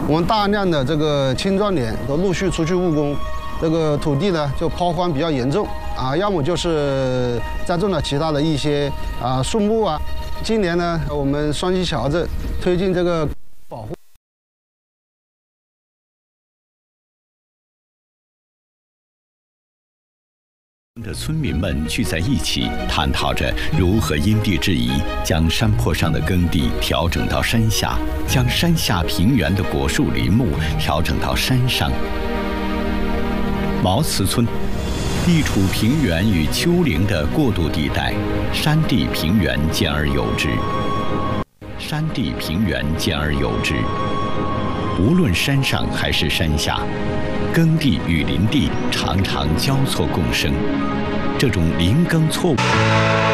我们大量的这个青壮年都陆续出去务工，这个土地呢就抛荒比较严重啊，要么就是栽种了其他的一些树木啊。今年呢，我们双溪桥镇推进这个保护。 的村民们聚在一起，探讨着如何因地制宜，将山坡上的耕地调整到山下，将山下平原的果树林木调整到山上。毛祠村地处平原与丘陵的过渡地带，山地平原兼而有之。山地平原兼而有之，无论山上还是山下，耕地与林地常常交错共生，这种林耕错误。